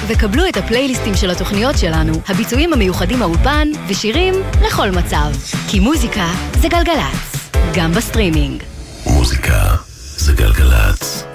וקבלו את הפלייליסטים של התוכניות שלנו, הביצועים המיוחדים האולפן ושירים לכל מצב. כי מוזיקה זה גלגלץ, גם בסטרימינג. מוזיקה זה גלגלץ.